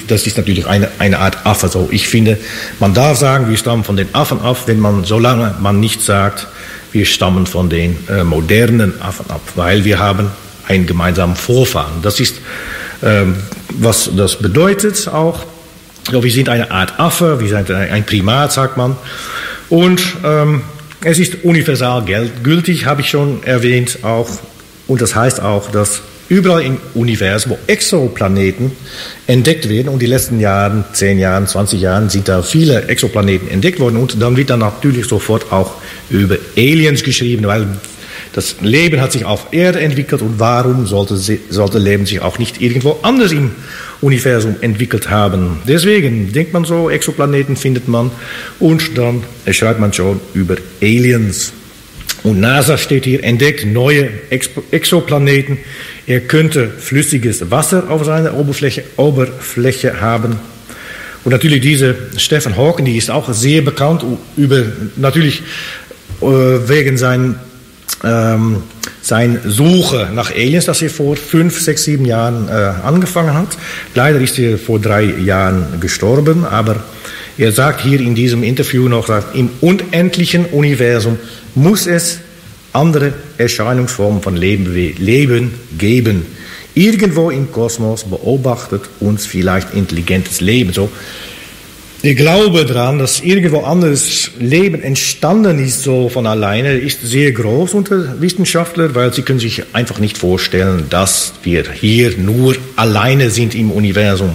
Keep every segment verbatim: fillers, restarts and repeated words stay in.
das ist natürlich eine, eine Art Affe. So, ich finde, man darf sagen, wir stammen von den Affen ab, wenn man, solange man nicht sagt, wir stammen von den äh, modernen Affen ab, weil wir haben einen gemeinsamen Vorfahren. Das ist, ähm, was das bedeutet auch. So, wir sind eine Art Affe, wir sind ein Primat, sagt man. Und ähm, es ist universal gültig, habe ich schon erwähnt auch. Und das heißt auch, dass überall im Universum, wo Exoplaneten entdeckt werden, und die letzten Jahren, zehn Jahren, zwanzig Jahren, sind da viele Exoplaneten entdeckt worden. Und dann wird dann natürlich sofort auch über Aliens geschrieben, weil das Leben hat sich auf Erde entwickelt, und warum sollte, sollte Leben sich auch nicht irgendwo anders im Universum entwickelt haben? Deswegen denkt man so, Exoplaneten findet man, und dann schreibt man schon über Aliens. Und NASA steht hier, entdeckt neue Exoplaneten. Er könnte flüssiges Wasser auf seiner Oberfläche, Oberfläche haben. Und natürlich diese Stephen Hawking, die ist auch sehr bekannt über, natürlich äh, wegen seinen ähm, seine Suche nach Aliens, das er vor fünf, sechs, sieben Jahren äh, angefangen hat. Leider ist er vor drei Jahren gestorben, aber er sagt hier in diesem Interview noch, sagt, im unendlichen Universum muss es andere Erscheinungsformen von Leben, Leben geben. Irgendwo im Kosmos beobachtet uns vielleicht intelligentes Leben. So, der Glaube daran, dass irgendwo anderes Leben entstanden ist, so von alleine, ist sehr groß unter Wissenschaftlern, weil sie können sich einfach nicht vorstellen, dass wir hier nur alleine sind im Universum.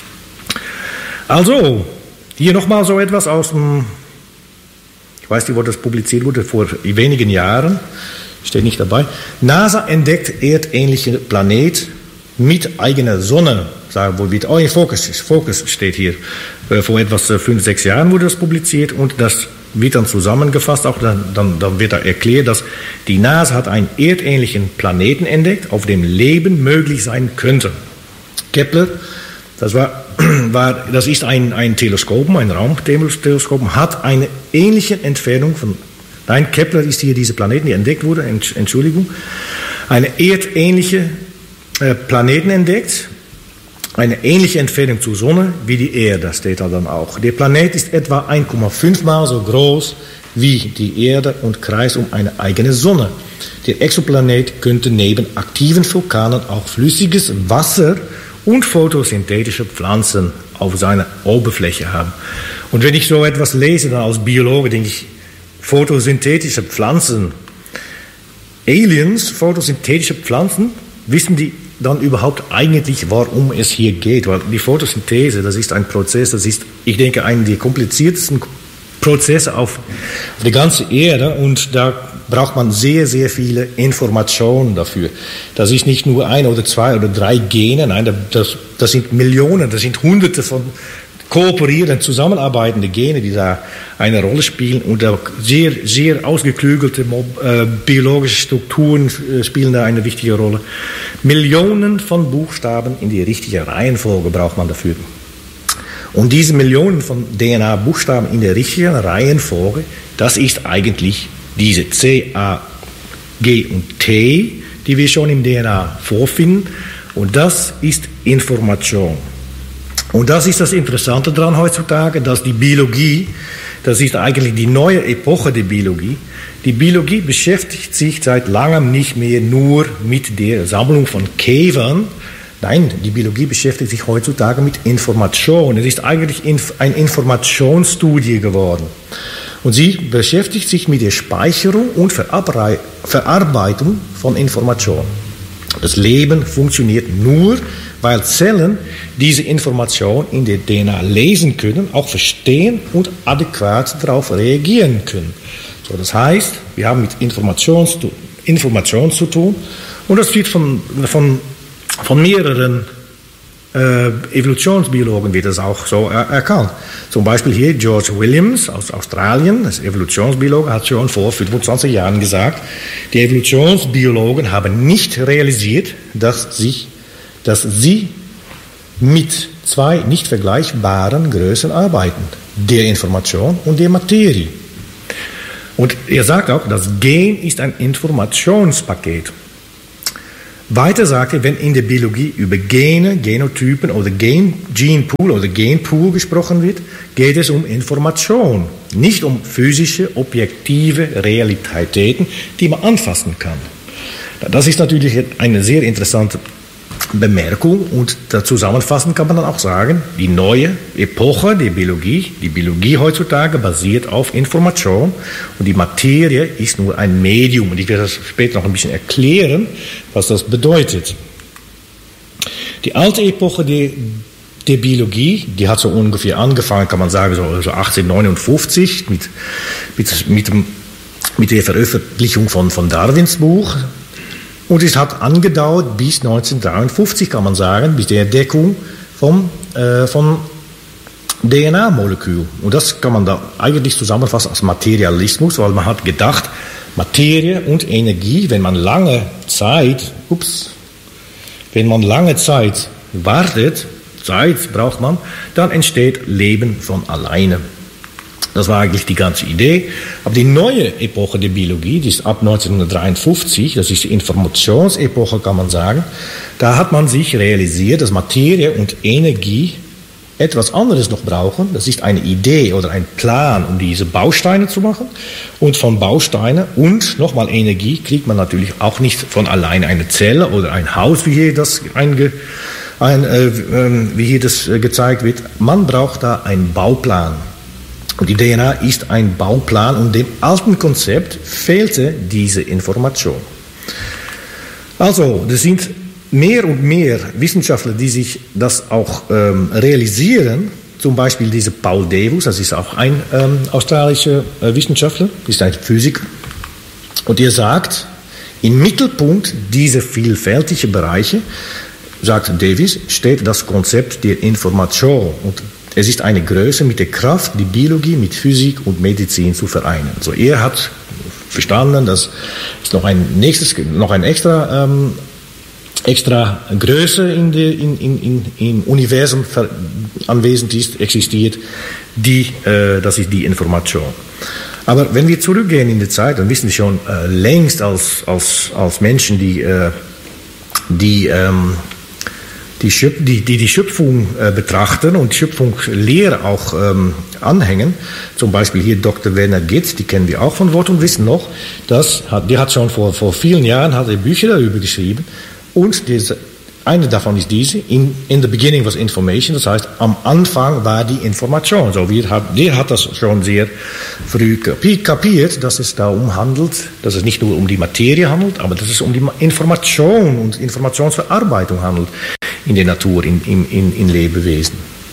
Also, hier nochmal so etwas aus dem, ich weiß nicht, wo das publiziert wurde, vor wenigen Jahren, steht nicht dabei. NASA entdeckt erdähnliche Planet mit eigener Sonne. Sagen, wo wird, oh, Focus, Focus steht hier. Vor etwas fünf, sechs Jahren wurde das publiziert, und das wird dann zusammengefasst, auch dann, dann, dann wird da erklärt, dass die NASA hat einen erdähnlichen Planeten entdeckt, auf dem Leben möglich sein könnte. Kepler, das war, war das ist ein, ein Teleskop, ein Raumteleskop, hat eine ähnliche Entfernung von, nein, Kepler ist hier diese Planeten, die entdeckt wurde, Entschuldigung, eine erdähnliche äh, Planeten entdeckt, eine ähnliche Entfernung zur Sonne wie die Erde, das steht da dann auch. Der Planet ist etwa eins Komma fünf Mal so groß wie die Erde und kreist um eine eigene Sonne. Der Exoplanet könnte neben aktiven Vulkanen auch flüssiges Wasser und photosynthetische Pflanzen auf seiner Oberfläche haben. Und wenn ich so etwas lese, dann als Biologe denke ich, photosynthetische Pflanzen, Aliens, photosynthetische Pflanzen, wissen die dann überhaupt eigentlich, worum es hier geht? Weil die Photosynthese, das ist ein Prozess, das ist, ich denke, einer der kompliziertesten Prozesse auf, auf der ganzen Erde, und da braucht man sehr, sehr viele Informationen dafür. Das ist nicht nur ein oder zwei oder drei Gene, nein, das, das sind Millionen, das sind Hunderte von kooperierenden, zusammenarbeitende Gene, die da eine Rolle spielen, und auch sehr, sehr ausgeklügelte äh, biologische Strukturen äh, spielen da eine wichtige Rolle. Millionen von Buchstaben in die richtige Reihenfolge braucht man dafür. Und diese Millionen von D N A-Buchstaben in der richtigen Reihenfolge, das ist eigentlich diese C, A, G und T, die wir schon im D N A vorfinden, und das ist Information. Und das ist das Interessante daran heutzutage, dass die Biologie, das ist eigentlich die neue Epoche der Biologie, die Biologie beschäftigt sich seit langem nicht mehr nur mit der Sammlung von Käfern. Nein, die Biologie beschäftigt sich heutzutage mit Information. Es ist eigentlich eine Informationsstudie geworden. Und sie beschäftigt sich mit der Speicherung und Verarbeitung von Informationen. Das Leben funktioniert nur, weil Zellen diese Information in der D N A lesen können, auch verstehen und adäquat darauf reagieren können. So, das heißt, wir haben mit Information, Information zu tun, und das wird von, von, von mehreren äh, Evolutionsbiologen wird das auch so er, erkannt. Zum Beispiel hier George Williams aus Australien, das Evolutionsbiologe, hat schon vor fünfundzwanzig Jahren gesagt, die Evolutionsbiologen haben nicht realisiert, dass, sich, dass sie mit zwei nicht vergleichbaren Größen arbeiten, der Information und der Materie. Und er sagt auch, das Gen ist ein Informationspaket. Weiter sagt er, wenn in der Biologie über Gene, Genotypen oder Gen, Gene Pool oder Genpool gesprochen wird, geht es um Information, nicht um physische, objektive Realitäten, die man anfassen kann. Das ist natürlich eine sehr interessante Bemerkung und zusammenfassend kann man dann auch sagen, die neue Epoche der Biologie, die Biologie heutzutage basiert auf Information und die Materie ist nur ein Medium und ich werde das später noch ein bisschen erklären, was das bedeutet. Die alte Epoche der, der Biologie, die hat so ungefähr angefangen, kann man sagen, so, so achtzehnhundertneunundfünfzig mit, mit, mit, dem, mit der Veröffentlichung von, von Darwins Buch. Und es hat angedauert bis neunzehnhundertdreiundfünfzig, kann man sagen, bis der Entdeckung vom, äh, von D N A-Molekül. Und das kann man da eigentlich zusammenfassen als Materialismus, weil man hat gedacht, Materie und Energie, wenn man lange Zeit, ups, wenn man lange Zeit wartet, Zeit braucht man, dann entsteht Leben von alleine. Das war eigentlich die ganze Idee. Aber die neue Epoche der Biologie, die ist ab neunzehnhundertdreiundfünfzig, das ist die Informationsepoche, kann man sagen. Da hat man sich realisiert, dass Materie und Energie etwas anderes noch brauchen. Das ist eine Idee oder ein Plan, um diese Bausteine zu machen. Und von Bausteinen und nochmal Energie kriegt man natürlich auch nicht von allein eine Zelle oder ein Haus, wie hier das, einge, ein, äh, wie hier das äh, gezeigt wird. Man braucht da einen Bauplan. Und die D N A ist ein Bauplan und dem alten Konzept fehlte diese Information. Also, das sind mehr und mehr Wissenschaftler, die sich das auch ähm, realisieren. Zum Beispiel dieser Paul Devus, das ist auch ein ähm, australischer äh, Wissenschaftler, ist ein Physiker. Und er sagt, im Mittelpunkt dieser vielfältigen Bereiche, sagt Davis, steht das Konzept der Information. Und es ist eine Größe mit der Kraft, die Biologie mit Physik und Medizin zu vereinen. So, er hat verstanden, dass es noch ein nächstes, noch ein extra, ähm, extra Größe in der, in, in, in, im Universum anwesend ist, existiert, die, äh, das ist die Information. Aber wenn wir zurückgehen in die Zeit, dann wissen wir schon äh, längst als, als, als Menschen, die, äh, die ähm, Die, Schöp die, die die Schöpfung äh, betrachten und Schöpfungslehre auch ähm, anhängen, zum Beispiel hier Doktor Werner Gitz, die kennen wir auch von Wort und Wissen noch, das hat, der hat schon vor, vor vielen Jahren hat er Bücher darüber geschrieben und diese, eine davon ist diese, in, in the beginning was information, das heißt, am Anfang war die Information. So, wir hat, der hat das schon sehr früh kapiert, dass es darum handelt, dass es nicht nur um die Materie handelt, aber dass es um die Information und Informationsverarbeitung handelt in der Natur, in, in, in Lebewesen.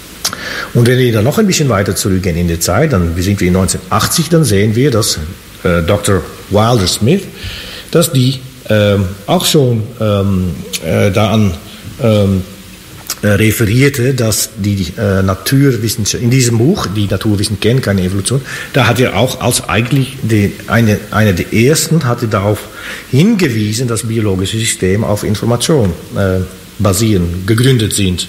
Und wenn wir dann noch ein bisschen weiter zurückgehen in der Zeit, dann sind wir in neunzehnhundertachtzig, dann sehen wir, dass äh, Doktor Wilder Smith, dass die ähm, auch schon ähm, äh, daran ähm, äh, referierte, dass die äh, Naturwissenschaft, in diesem Buch, die Naturwissen kennen keine Evolution, da hat er auch als eigentlich die, eine, eine der ersten, hat er darauf hingewiesen, dass biologische Systeme auf Information äh, basieren, gegründet sind.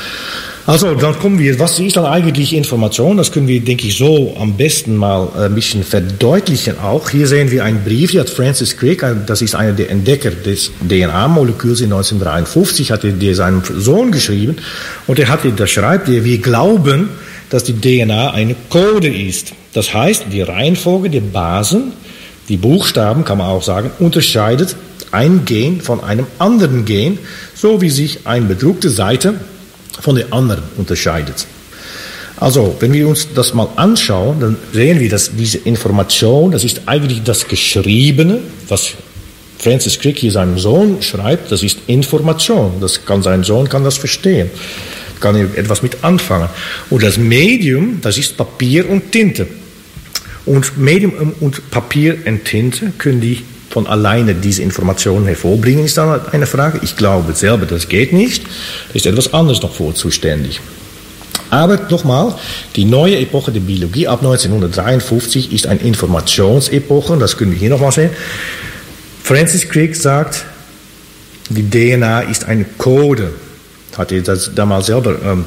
Also, dann kommen wir, was ist dann eigentlich Information? Das können wir, denke ich, so am besten mal ein bisschen verdeutlichen auch. Hier sehen wir einen Brief, hier hat Francis Crick, das ist einer der Entdecker des D N A-Moleküls in neunzehnhundertdreiundfünfzig, hat er der seinem Sohn geschrieben und er hat, da schreibt er, wir glauben, dass die D N A eine Code ist. Das heißt, die Reihenfolge der Basen, die Buchstaben, kann man auch sagen, unterscheidet ein Gen von einem anderen Gen, so wie sich eine bedruckte Seite von der anderen unterscheidet. Also, wenn wir uns das mal anschauen, dann sehen wir, dass diese Information, das ist eigentlich das Geschriebene, was Francis Crick hier seinem Sohn schreibt, das ist Information. Das kann, sein Sohn kann das verstehen, kann etwas mit anfangen. Und das Medium, das ist Papier und Tinte. Und Medium und Papier und Tinte können die von alleine diese Informationen hervorbringen, ist dann eine Frage. Ich glaube selber, das geht nicht. Da ist etwas anderes noch vor zuständig. Aber nochmal, die neue Epoche der Biologie ab neunzehnhundertdreiundfünfzig ist eine Informationsepoche, das können wir hier nochmal sehen. Francis Crick sagt, die D N A ist eine Code. Hat er das damals selber ähm,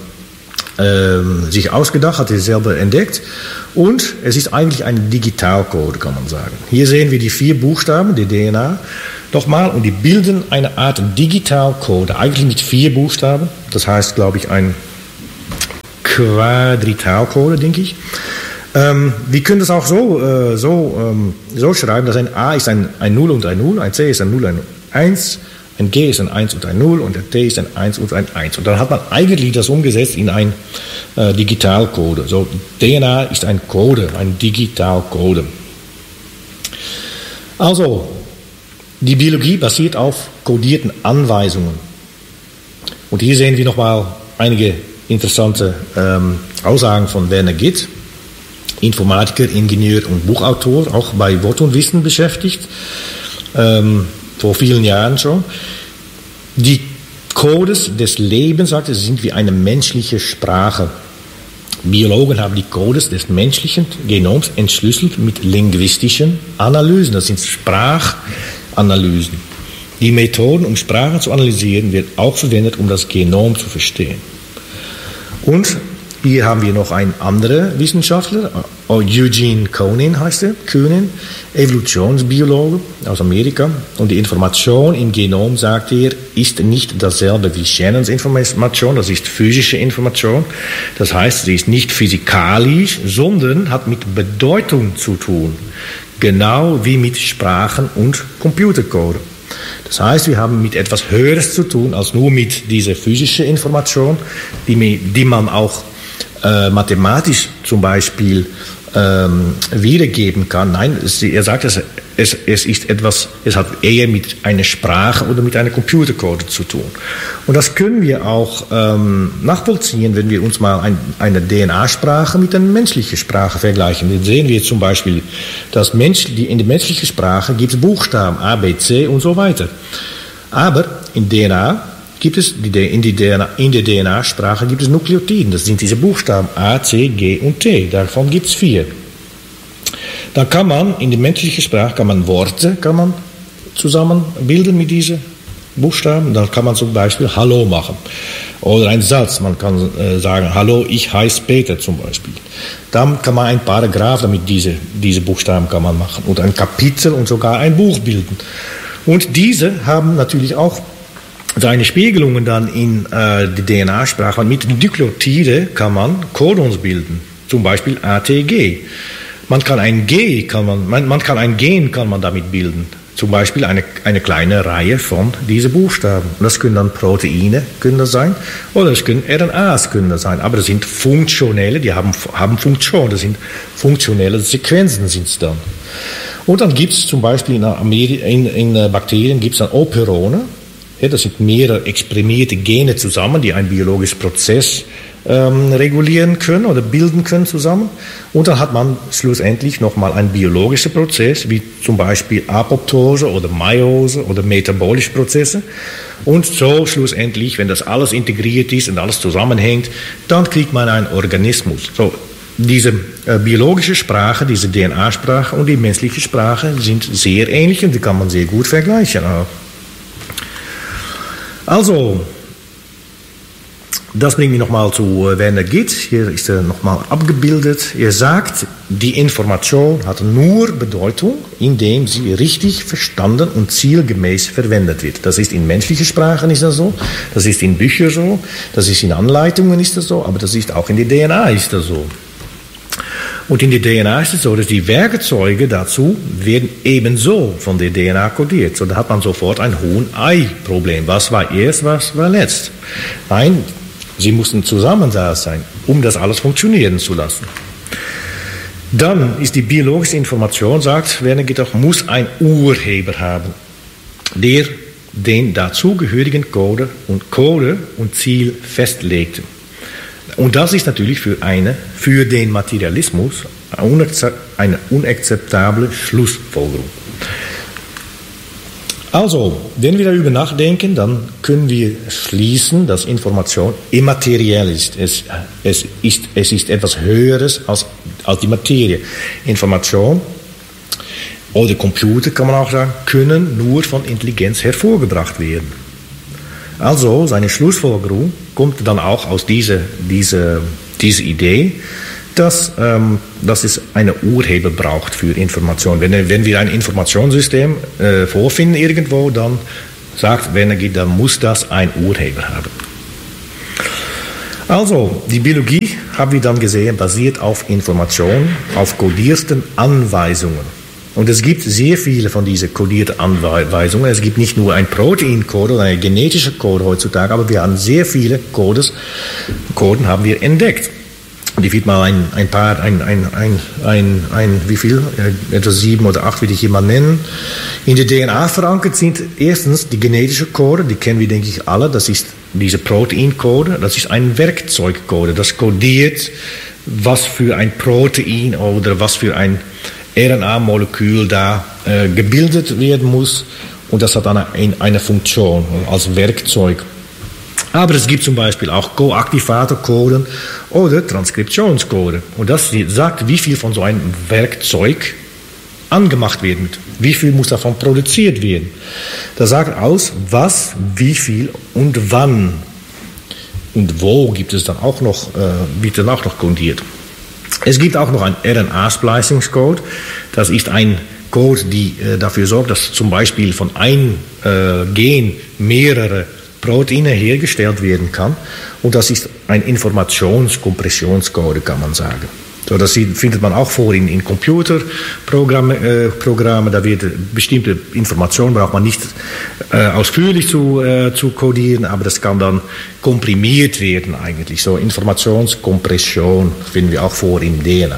ähm, sich ausgedacht, hat er selber entdeckt. Und es ist eigentlich ein Digitalcode, kann man sagen. Hier sehen wir die vier Buchstaben der D N A. Nochmal, und die bilden eine Art Digitalcode, eigentlich mit vier Buchstaben. Das heißt, glaube ich, ein Quadritalcode, denke ich. Ähm, wir können das auch so, äh, so, ähm, so schreiben, dass ein A ist ein, ein null und ein null, ein C ist ein null und ein eins, ein G ist ein eins und ein null und der T ist ein eins und ein eins. Und dann hat man eigentlich das umgesetzt in ein äh, Digitalcode. So, D N A ist ein Code, ein Digitalcode. Also, die Biologie basiert auf kodierten Anweisungen. Und hier sehen wir nochmal einige interessante ähm, Aussagen von Werner Gitt, Informatiker, Ingenieur und Buchautor, auch bei Wort und Wissen beschäftigt, ähm, vor vielen Jahren schon. Die Codes des Lebens, sagt er, sind wie eine menschliche Sprache. Biologen haben die Codes des menschlichen Genoms entschlüsselt mit linguistischen Analysen. Das sind Sprachanalysen. Die Methoden, um Sprache zu analysieren, wird auch verwendet, um das Genom zu verstehen. Und hier haben wir noch einen anderen Wissenschaftler, Eugene Koenen heißt er, Koenen, Evolutionsbiologe aus Amerika. Und die Information im Genom, sagt er, ist nicht dasselbe wie Shannons Information, das ist physische Information. Das heißt, sie ist nicht physikalisch, sondern hat mit Bedeutung zu tun, genau wie mit Sprachen und Computercode. Das heißt, wir haben mit etwas Höheres zu tun, als nur mit dieser physischen Information, die, die man auch äh, mathematisch zum Beispiel ähm, wiedergeben kann. Nein, es, er sagt, es, es, es ist etwas, es hat eher mit einer Sprache oder mit einer Computercode zu tun. Und das können wir auch ähm, nachvollziehen, wenn wir uns mal ein, eine D N A-Sprache mit einer menschlichen Sprache vergleichen. Dann sehen wir zum Beispiel, dass Mensch, die, in der menschlichen Sprache gibt es Buchstaben A, B, C und so weiter. Aber in D N A gibt es, in, die D N A, in der D N A-Sprache gibt es Nukleotiden. Das sind diese Buchstaben A, C, G und T. Davon gibt es vier. Dann kann man, in der menschlichen Sprache kann man Worte kann man zusammenbilden mit diesen Buchstaben. Dann kann man zum Beispiel Hallo machen. Oder ein Satz, man kann äh, sagen, Hallo, ich heiße Peter zum Beispiel. Dann kann man ein Paragraph damit diese, diese Buchstaben kann man machen. Und ein Kapitel und sogar ein Buch bilden. Und diese haben natürlich auch seine Spiegelungen dann in äh, die D N A-Sprache. Mit Nukleotide kann man Codons bilden, zum Beispiel A T G. Man kann ein G, kann man, man, man kann ein Gen kann man damit bilden, zum Beispiel eine, eine kleine Reihe von diesen Buchstaben. Und das können dann Proteine können das sein, oder es können R N As können das sein, aber das sind funktionelle, die haben, haben Funktion, das sind funktionelle Sequenzen sind es dann. Und dann gibt es zum Beispiel in, Ameri- in, in Bakterien gibt es dann Operone. Ja, das sind mehrere exprimierte Gene zusammen, die einen biologischen Prozess ähm, regulieren können oder bilden können zusammen. Und dann hat man schlussendlich nochmal einen biologischen Prozess, wie zum Beispiel Apoptose oder Meiose oder metabolische Prozesse. Und so schlussendlich, wenn das alles integriert ist und alles zusammenhängt, dann kriegt man einen Organismus. So, diese äh, biologische Sprache, diese D N A-Sprache und die menschliche Sprache sind sehr ähnlich und die kann man sehr gut vergleichen. Also, das bringt mich nochmal zu Werner Gitt. Hier ist er nochmal abgebildet. Er sagt, die Information hat nur Bedeutung, indem sie richtig verstanden und zielgemäß verwendet wird. Das ist in menschlichen Sprachen ist das so, das ist in Büchern so, das ist in Anleitungen ist das so, aber das ist auch in der D N A ist das so. Und in der D N A ist es so, dass die Werkzeuge dazu werden ebenso von der D N A kodiert. So, da hat man sofort ein Huhn-Ei-Problem. Was war erst, was war letzt? Nein, sie mussten zusammen da sein, um das alles funktionieren zu lassen. Dann ist die biologische Information, sagt Werner Gitt auch, muss ein Urheber haben, der den dazugehörigen Code und Code und Ziel festlegt. Und das ist natürlich für, eine, für den Materialismus eine unakzeptable Schlussfolgerung. Also, wenn wir darüber nachdenken, dann können wir schließen, dass Information immateriell ist. Es, es, ist, es ist etwas Höheres als, als die Materie. Information oder Computer, kann man auch sagen, können nur von Intelligenz hervorgebracht werden. Also, seine Schlussfolgerung kommt dann auch aus dieser, dieser, dieser Idee, dass, ähm, dass es einen Urheber braucht für Informationen. Wenn, wenn wir ein Informationssystem äh, vorfinden irgendwo, dann sagt Werner Gitt, dann muss das einen Urheber haben. Also, die Biologie, haben wir dann gesehen, basiert auf Informationen, auf kodierten Anweisungen. Und es gibt sehr viele von diesen kodierten Anweisungen. Es gibt nicht nur ein Proteincode oder ein genetischer Code heutzutage, aber wir haben sehr viele Codes, Coden haben wir entdeckt. Und ich will mal ein, ein paar, ein, ein, ein, ein, ein, wie viel? Etwa sieben oder acht will ich hier mal nennen. In der D N A verankert sind erstens die genetische Code, die kennen wir, denke ich, alle. Das ist diese Proteincode, das ist ein Werkzeugcode. Das kodiert, was für ein Protein oder was für ein R N A-Molekül da äh, gebildet werden muss. Und das hat eine, eine Funktion als Werkzeug. Aber es gibt zum Beispiel auch Koaktivatorcode oder Transkriptionscode. Und das sagt, wie viel von so einem Werkzeug angemacht werden. Wie viel muss davon produziert werden. Das sagt aus, was, wie viel und wann. Und wo gibt es dann auch noch, äh, wird dann auch noch kodiert. Es gibt auch noch einen R N A-Splicing-Code. Das ist ein Code, der äh, dafür sorgt, dass zum Beispiel von einem äh, Gen mehrere Proteine hergestellt werden kann. Und das ist ein Informationskompressionscode, kann man sagen. So, das findet man auch vor in, in Computerprogrammen. Äh, Programme. Da wird bestimmte Informationen, braucht man nicht äh, ausführlich zu, äh, zu codieren, aber das kann dann komprimiert werden eigentlich. So Informationskompression finden wir auch vor in D N A.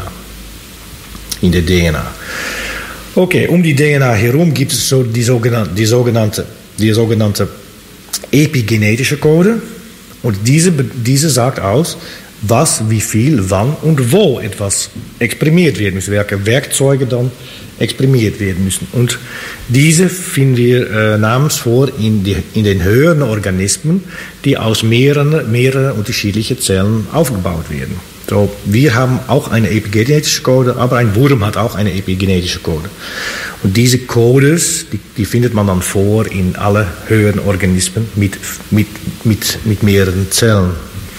In der D N A. Okay, um die D N A herum gibt es so die sogenannte, die sogenannte, die sogenannte epigenetische Code. Und diese, diese sagt aus, was, wie viel, wann und wo etwas exprimiert werden muss, welche Werkzeuge dann exprimiert werden müssen. Und diese finden wir äh, namensvor in, die, in den höheren Organismen, die aus mehreren, mehreren unterschiedlichen Zellen aufgebaut werden. So, wir haben auch eine epigenetische Code, aber ein Wurm hat auch eine epigenetische Code. Und diese Codes, die, die findet man dann vor in alle höheren Organismen mit, mit, mit, mit mehreren Zellen.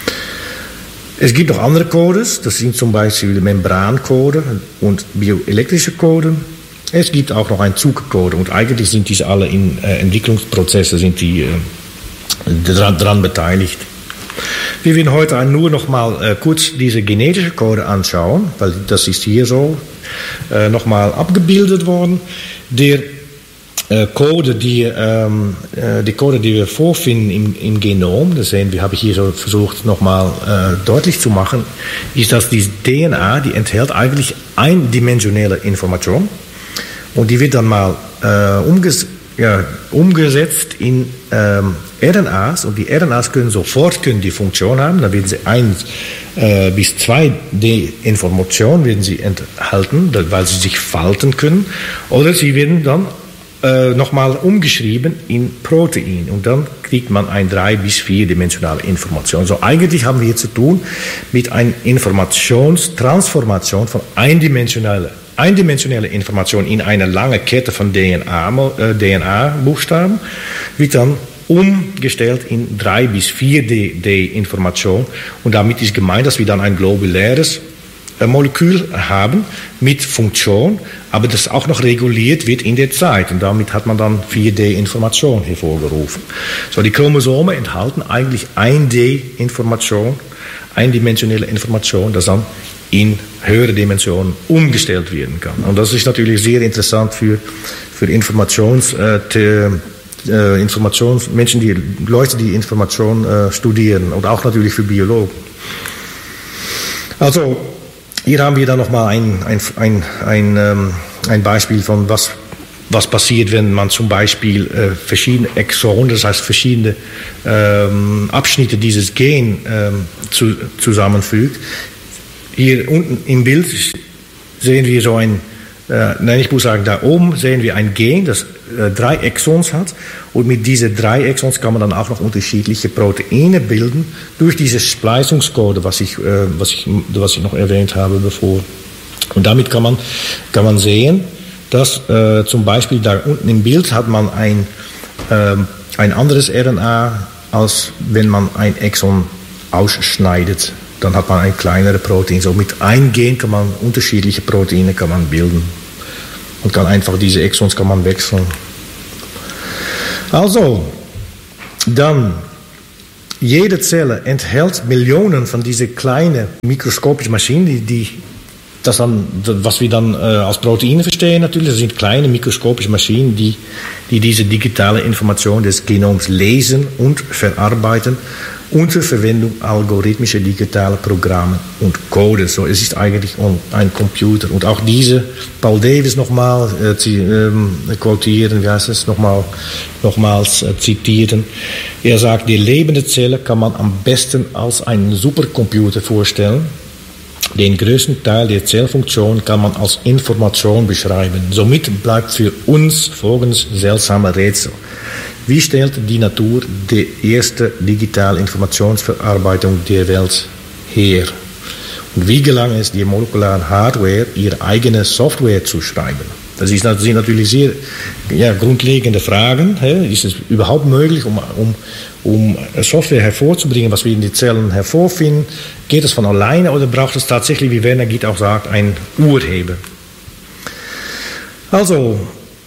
Es gibt noch andere Codes, das sind zum Beispiel Membrancode und bioelektrische Code. Es gibt auch noch einen Zugcode und eigentlich sind diese alle in äh, Entwicklungsprozesse sind die, äh, dran, dran beteiligt. Wir werden heute nur noch mal äh, kurz diese genetische Code anschauen, weil das ist hier so äh, noch mal abgebildet worden. Der äh, Code, die, ähm, äh, die Code, die wir vorfinden im, im Genom, das sehen wir, habe ich hier so versucht noch mal äh, deutlich zu machen, ist, dass die D N A, die enthält eigentlich eindimensionale Information und die wird dann mal äh, umgesetzt. Ja, umgesetzt in ähm, R N As und die R N As können sofort können die Funktion haben, da werden sie eins äh, bis zwei D-Informationen werden sie enthalten, weil sie sich falten können, oder sie werden dann äh, nochmal umgeschrieben in Protein und dann kriegt man eine drei- bis vierdimensionale Information. So eigentlich haben wir hier zu tun mit einer Informationstransformation von eindimensionaler Eindimensionale Information in eine lange Kette von D N A-Buchstaben wird dann umgestellt in drei bis vier D-Information und damit ist gemeint, dass wir dann ein globuläres Molekül haben mit Funktion, aber das auch noch reguliert wird in der Zeit und damit hat man dann vier D-Information hervorgerufen. So, die Chromosome enthalten eigentlich ein D-Information, eindimensionale Information, das dann in höhere Dimensionen umgestellt werden kann. Und das ist natürlich sehr interessant für, für Informations, äh, te, äh, Informations, Menschen, die, Leute, die Information äh, studieren und auch natürlich für Biologen. Also, hier haben wir dann nochmal ein, ein, ein, ein, ähm, ein Beispiel von was, was passiert, wenn man zum Beispiel äh, verschiedene Exonen, das heißt verschiedene ähm, Abschnitte dieses Gen ähm, zu, zusammenfügt. Hier unten im Bild sehen wir so ein, äh, nein, ich muss sagen, da oben sehen wir ein Gen, das äh, drei Exons hat. Und mit diesen drei Exons kann man dann auch noch unterschiedliche Proteine bilden durch diese Splicungscode, was ich, äh, was ich, was ich noch erwähnt habe bevor. Und damit kann man, kann man sehen, dass äh, zum Beispiel da unten im Bild hat man ein, äh, ein anderes R N A, als wenn man ein Exon ausschneidet. dann hat man ein kleineres Protein. So mit einem Gen kann man unterschiedliche Proteine kann man bilden. Und kann einfach diese Exons kann man wechseln. Also, dann, jede Zelle enthält Millionen von diesen kleinen mikroskopischen Maschinen, die, die das dann, was wir dann äh, als Proteine verstehen natürlich, das sind kleine mikroskopische Maschinen, die, die diese digitale Information des Genoms lesen und verarbeiten unter Verwendung algorithmischer digitaler Programme und Codes. So, es ist eigentlich ein Computer. Und auch diese, Paul Davies nochmal äh, ähm, quotieren, wie heißt es, nochmal, nochmals äh, zitieren. Er sagt, die lebende Zelle kann man am besten als einen Supercomputer vorstellen. Den größten Teil der Zellfunktion kann man als Information beschreiben. Somit bleibt für uns folgendes seltsame Rätsel. Wie stellt die Natur die erste digitale Informationsverarbeitung der Welt her? Und wie gelang es der molekularen Hardware, ihre eigene Software zu schreiben? Das sind natürlich sehr ja, grundlegende Fragen. Ist es überhaupt möglich, um, um, um Software hervorzubringen, was wir in den Zellen hervorfinden? Geht es von alleine oder braucht es tatsächlich, wie Werner Gitt auch sagt, einen Urheber? Also,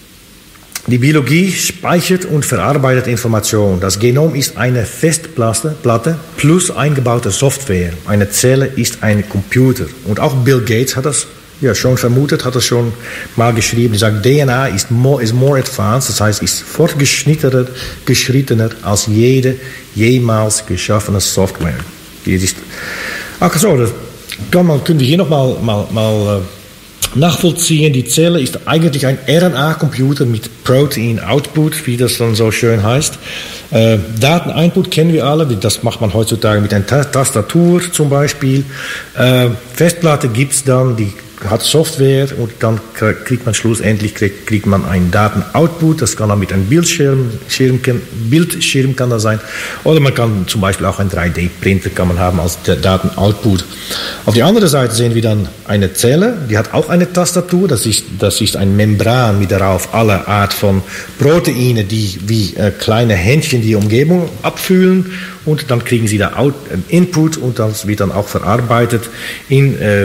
die Biologie speichert und verarbeitet Informationen. Das Genom ist eine Festplatte Platte plus eingebaute Software. Eine Zelle ist ein Computer. Und auch Bill Gates hat das ja schon vermutet, hat das schon mal geschrieben. Er sagt, D N A ist more, is more advanced, das heißt, ist fortgeschrittener geschrittener als jede jemals geschaffene Software. Die ist, ach so, das kann man, können wir hier nochmal mal, mal, nachvollziehen. Die Zelle ist eigentlich ein R N A-Computer mit Protein-Output, wie das dann so schön heißt. Äh, Daten-Input kennen wir alle, das macht man heutzutage mit einer Tastatur zum Beispiel. Äh, Festplatte gibt es dann, die hat Software und dann kriegt man schlussendlich kriegt, kriegt man einen Daten-Output, das kann dann mit einem Bildschirm, Schirm, Bildschirm kann das sein, oder man kann zum Beispiel auch einen drei D Printer kann man haben als Daten-Output. Auf der anderen Seite sehen wir dann eine Zelle, die hat auch eine Tastatur, das ist, das ist ein Membran mit darauf alle Art von Proteine, die wie äh, kleine Händchen die Umgebung abfühlen und dann kriegen sie da Out, äh, Input und das wird dann auch verarbeitet in äh,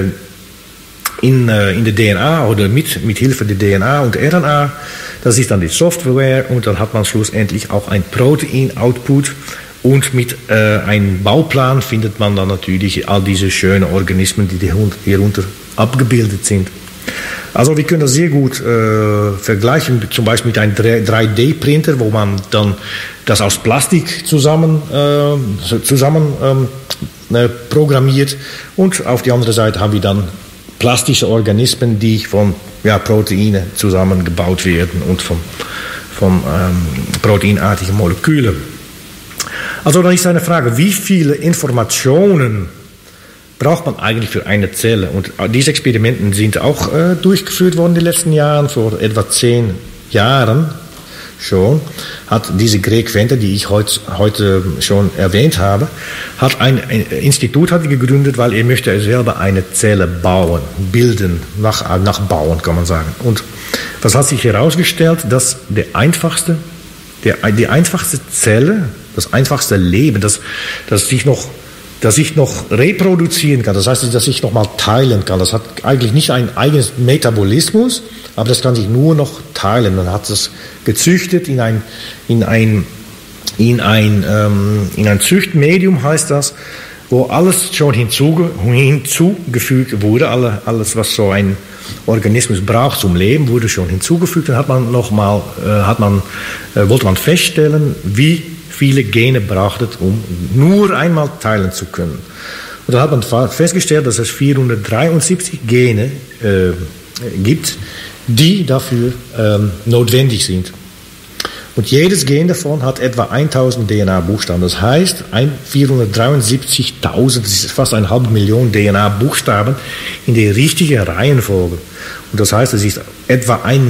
In, äh, in der D N A oder mit, mit Hilfe der D N A und R N A. Das ist dann die Software und dann hat man schlussendlich auch ein Protein-Output und mit äh, einem Bauplan findet man dann natürlich all diese schönen Organismen, die hierunter abgebildet sind. Also wir können das sehr gut äh, vergleichen, zum Beispiel mit einem drei D Printer, wo man dann das aus Plastik zusammen, äh, zusammen ähm, äh, programmiert und auf die andere Seite haben wir dann plastische Organismen, die von ja, Proteinen zusammengebaut werden und von, von ähm, proteinartigen Molekülen. Also dann ist eine Frage, wie viele Informationen braucht man eigentlich für eine Zelle? Und diese Experimente sind auch äh, durchgeführt worden in den letzten Jahren, vor etwa zehn Jahren schon, hat diese Greg Venter, die ich heut, heute schon erwähnt habe, hat ein, ein Institut hat gegründet, weil er möchte selber eine Zelle bauen, bilden, nach, nachbauen, kann man sagen. Und was hat sich herausgestellt, dass der einfachste, der, die einfachste Zelle, das einfachste Leben, das, das sich noch dass ich noch reproduzieren kann, das heißt, dass ich noch mal teilen kann. Das hat eigentlich nicht ein eigenes Metabolismus, aber das kann sich nur noch teilen. Man hat es gezüchtet in ein, in ein, in ein, ähm, in ein Züchtmedium, heißt das, wo alles schon hinzuge, hinzugefügt wurde, alle, alles, was so ein Organismus braucht zum Leben, wurde schon hinzugefügt. Dann hat man noch mal, äh, hat man, äh, wollte man feststellen, wie viele Gene braucht es, um nur einmal teilen zu können. Und da hat man festgestellt, dass es vierhundertdreiundsiebzig Gene äh, gibt, die dafür ähm, notwendig sind. Und jedes Gen davon hat etwa tausend D N A-Buchstaben. Das heißt, vierhundertdreiundsiebzigtausend, das ist fast eine halbe Million D N A-Buchstaben in der richtigen Reihenfolge. Und das heißt, es ist etwa ein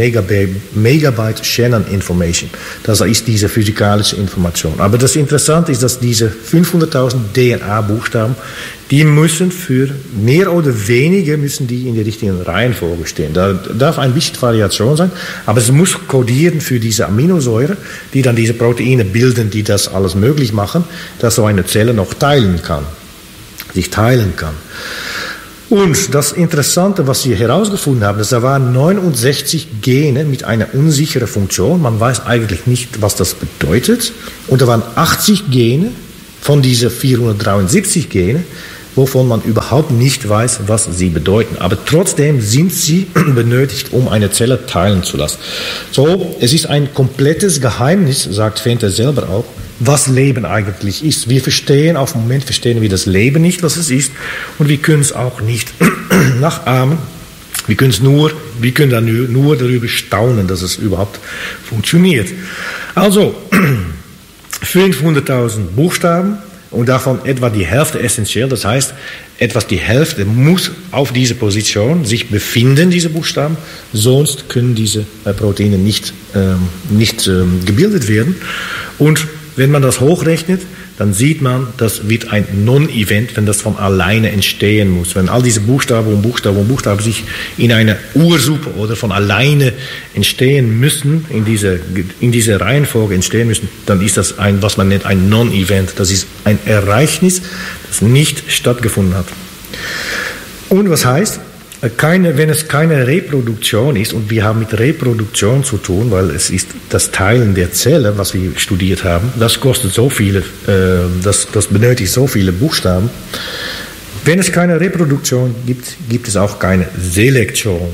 Megabyte Shannon Information. Das ist diese physikalische Information. Aber das Interessante ist, dass diese fünfhunderttausend D N A-Buchstaben, die müssen für mehr oder weniger müssen die in der richtigen Reihenfolge stehen. Da darf ein bisschen Variation sein, aber es muss kodieren für diese Aminosäure, die dann diese Proteine bilden, die das alles möglich machen, dass so eine Zelle noch teilen kann. sich teilen kann. Und das Interessante, was wir herausgefunden haben, dass da waren neunundsechzig Gene mit einer unsicheren Funktion. Man weiß eigentlich nicht, was das bedeutet. Und da waren achtzig Gene von diesen vierhundertdreiundsiebzig Gene, wovon man überhaupt nicht weiß, was sie bedeuten. Aber trotzdem sind sie benötigt, um eine Zelle teilen zu lassen. So, es ist ein komplettes Geheimnis, sagt Venter selber auch, was Leben eigentlich ist. Wir verstehen, auf den Moment verstehen wir das Leben nicht, was es ist, und wir können es auch nicht nachahmen. Wir können es nur, wir können dann nur, nur darüber staunen, dass es überhaupt funktioniert. Also, fünfhunderttausend Buchstaben, und davon etwa die Hälfte essentiell, das heißt, etwas die Hälfte muss auf dieser Position sich befinden, diese Buchstaben, sonst können diese äh, Proteine nicht, ähm, nicht ähm, gebildet werden. Und wenn man das hochrechnet, dann sieht man, das wird ein Non-Event, wenn das von alleine entstehen muss. Wenn all diese Buchstaben und Buchstaben und Buchstaben sich in einer Ursuppe oder von alleine entstehen müssen, in dieser, in dieser Reihenfolge entstehen müssen, dann ist das ein, was man nennt, ein Non-Event. Das ist ein Ereignis, das nicht stattgefunden hat. Und was heißt? Keine, wenn es keine Reproduktion ist, und wir haben mit Reproduktion zu tun, weil es ist das Teilen der Zelle, was wir studiert haben, das kostet so viele, äh, das, das benötigt so viele Buchstaben. Wenn es keine Reproduktion gibt, gibt es auch keine Selektion.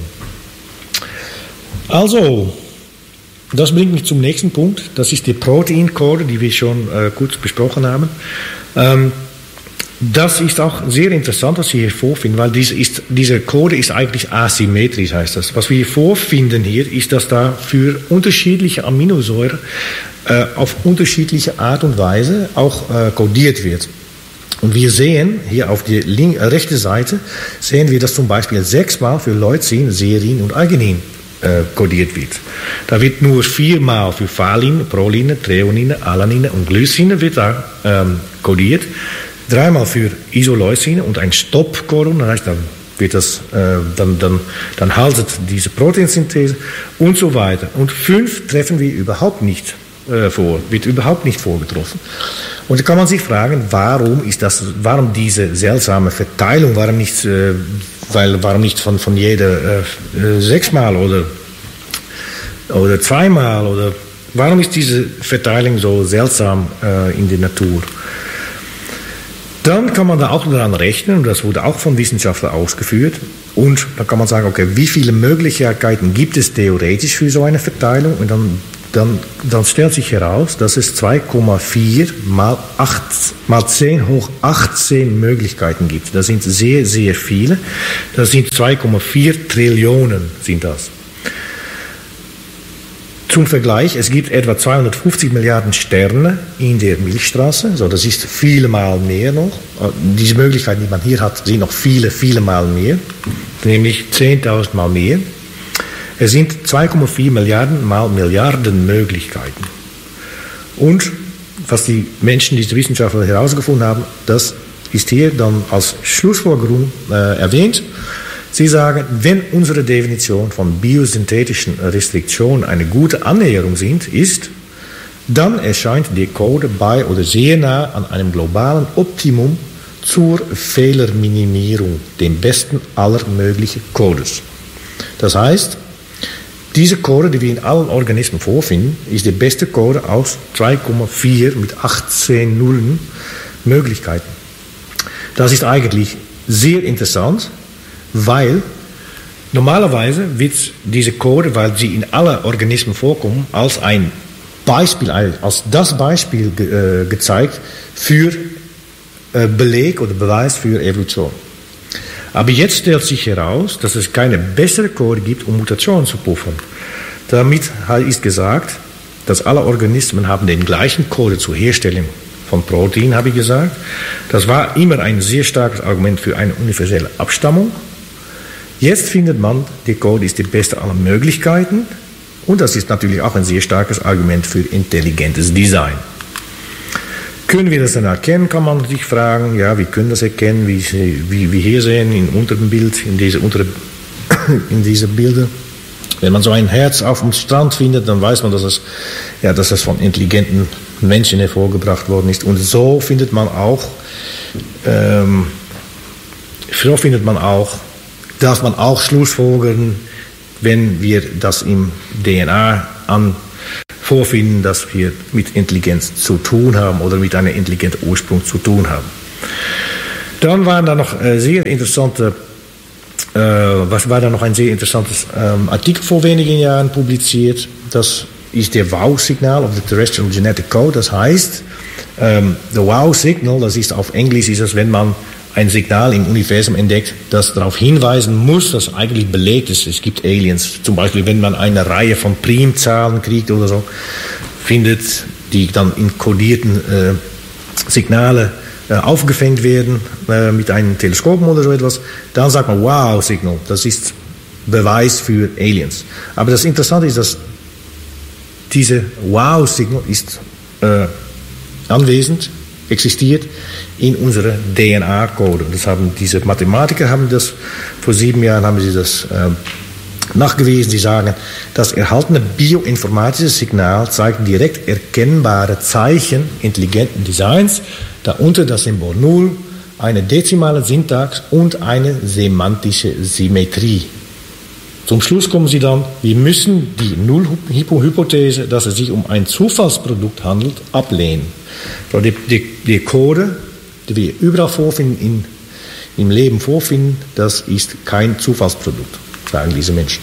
Also, das bringt mich zum nächsten Punkt, das ist die Proteincode, die wir schon äh, kurz besprochen haben. Ähm, Das ist auch sehr interessant, was wir hier vorfinden, weil diese, ist, diese Code ist eigentlich asymmetrisch, heißt das. Was wir hier vorfinden hier, ist, dass da für unterschiedliche Aminosäuren äh, auf unterschiedliche Art und Weise auch äh, codiert wird. Und wir sehen hier auf der linke, äh, rechten Seite, sehen wir, dass zum Beispiel sechsmal für Leucin, Serin und Arginin äh, codiert wird. Da wird nur viermal für Valine, Proline, Threonine, Alanine und Glycine wird da ähm, codiert. Dreimal für Isoleucine und ein Stoppcodon, das heißt, dann wird das, äh, dann, dann, dann haltet diese Proteinsynthese und so weiter. Und fünf treffen wir überhaupt nicht äh, vor, wird überhaupt nicht vorgetroffen. Und da kann man sich fragen, warum ist das, warum diese seltsame Verteilung, warum nicht, äh, weil, warum nicht von, von jeder äh, sechsmal oder, oder zweimal oder warum ist diese Verteilung so seltsam äh, in der Natur? Dann kann man da auch daran rechnen, und das wurde auch von Wissenschaftlern ausgeführt, und dann kann man sagen, okay, wie viele Möglichkeiten gibt es theoretisch für so eine Verteilung? Und dann, dann, dann stellt sich heraus, dass es zwei Komma vier mal, mal zehn hoch achtzehn Möglichkeiten gibt. Das sind sehr, sehr viele. Das sind zwei Komma vier Trillionen sind das. Zum Vergleich, es gibt etwa zweihundertfünfzig Milliarden Sterne in der Milchstraße, so das ist viele Mal mehr noch. Diese Möglichkeiten, die man hier hat, sind noch viele, viele Mal mehr, nämlich zehntausend Mal mehr. Es sind zwei Komma vier Milliarden mal Milliarden Möglichkeiten. Und was die Menschen, diese Wissenschaftler herausgefunden haben, das ist hier dann als Schlussfolgerung äh, erwähnt. Sie sagen, wenn unsere Definition von biosynthetischen Restriktionen eine gute Annäherung sind, ist, dann erscheint der Code bei oder sehr nah an einem globalen Optimum zur Fehlerminimierung, dem besten aller möglichen Codes. Das heißt, diese Code, die wir in allen Organismen vorfinden, ist der beste Code aus zwei Komma vier mit achtzehn Nullen Möglichkeiten. Das ist eigentlich sehr interessant, weil normalerweise wird diese Code, weil sie in allen Organismen vorkommen, als ein Beispiel, als das Beispiel ge, äh, gezeigt für äh, Beleg oder Beweis für Evolution. Aber jetzt stellt sich heraus, dass es keine bessere Code gibt, um Mutationen zu puffern. Damit ist gesagt, dass alle Organismen haben den gleichen Code zur Herstellung von Protein, habe ich gesagt. Das war immer ein sehr starkes Argument für eine universelle Abstammung. Jetzt findet man, der Code ist die beste aller Möglichkeiten, und das ist natürlich auch ein sehr starkes Argument für intelligentes Design. Können wir das dann erkennen, kann man sich fragen, ja, wir können das erkennen, wie, wie wir hier sehen, im unteren Bild, in diese, untere, in diese Bilder. Wenn man so ein Herz auf dem Strand findet, dann weiß man, dass es, ja, dass es von intelligenten Menschen hervorgebracht worden ist. Und so findet man auch ähm, so findet man auch, darf man auch schlussfolgern, wenn wir das im D N A an vorfinden, dass wir mit Intelligenz zu tun haben oder mit einem intelligenten Ursprung zu tun haben. Dann waren da noch äh, sehr interessante, äh, was war da noch ein sehr interessantes ähm, Artikel vor wenigen Jahren publiziert. Das ist der Wow-Signal of the Terrestrial Genetic Code. Das heißt, ähm, the Wow-Signal, das ist auf Englisch, ist das, wenn man ein Signal im Universum entdeckt, das darauf hinweisen muss, dass eigentlich belegt ist, es gibt Aliens. Zum Beispiel, wenn man eine Reihe von Primzahlen kriegt oder so, findet, die dann in kodierten äh, Signale äh, aufgefängt werden äh, mit einem Teleskop oder so etwas, dann sagt man Wow-Signal, das ist Beweis für Aliens. Aber das Interessante ist, dass diese Wow-Signal ist äh, anwesend, existiert in unserer D N A-Code. Das haben diese Mathematiker haben das vor sieben Jahren haben sie das äh, nachgewiesen. Sie sagen, das erhaltene bioinformatische Signal zeigt direkt erkennbare Zeichen intelligenten Designs, darunter das Symbol Null, eine dezimale Syntax und eine semantische Symmetrie. Zum Schluss kommen sie dann, wir müssen die Null-Hypothese, dass es sich um ein Zufallsprodukt handelt, ablehnen. Die, die, die Code, die wir überall vorfinden, in, im Leben vorfinden, das ist kein Zufallsprodukt, sagen diese Menschen.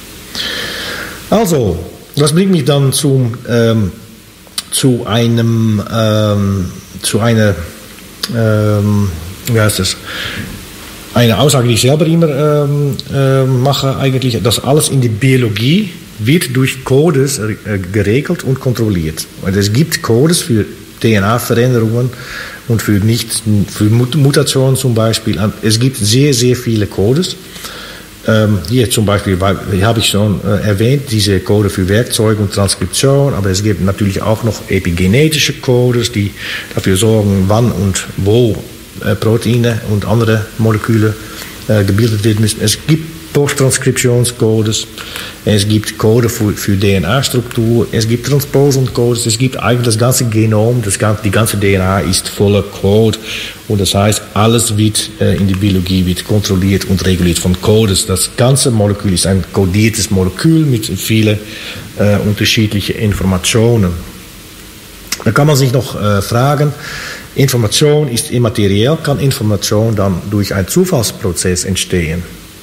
Also, das bringt mich dann zum, ähm, zu einem, ähm, zu einer, ähm, wie heißt das? Eine Aussage, die ich selber immer ähm, äh, mache, eigentlich, dass alles in der Biologie wird durch Codes äh, geregelt und kontrolliert. Und es gibt Codes für D N A-Veränderungen und für, nicht, für Mutationen zum Beispiel. Es gibt sehr, sehr viele Codes. Ähm, hier zum Beispiel habe ich schon äh, erwähnt, diese Code für Werkzeuge und Transkription, aber es gibt natürlich auch noch epigenetische Codes, die dafür sorgen, wann und wo äh, Proteine und andere Moleküle äh, gebildet werden müssen. Es gibt Posttranskriptionscodes, es gibt Code für, für D N A-Struktur, es gibt Transposon-Codes, es gibt eigentlich das ganze Genom, das ganze, die ganze D N A ist voller Code. Und das heißt, alles wird äh, in der Biologie wird kontrolliert und reguliert von Codes. Das ganze Molekül ist ein kodiertes Molekül mit vielen äh, unterschiedlichen Informationen. Da kann man sich noch äh, fragen, Information ist immateriell, kann Information dann durch einen Zufallsprozess entstehen?